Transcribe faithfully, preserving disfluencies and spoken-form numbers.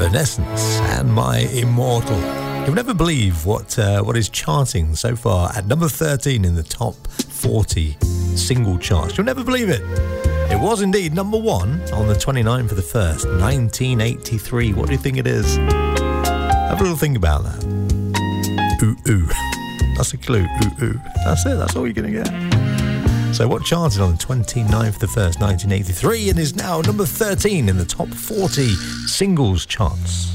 Evanescence and My Immortal. You'll never believe what uh, what is charting so far at number thirteen in the top forty single charts. You'll never believe it. It was indeed number one on the twenty-ninth of the first, nineteen eighty-three. What do you think it is? Have a little think about that. Ooh, ooh. That's a clue. Ooh, ooh. That's it. That's all you're going to get. So what charted on the twenty-ninth of the first, nineteen eighty-three, and is now number thirteen in the top forty singles charts?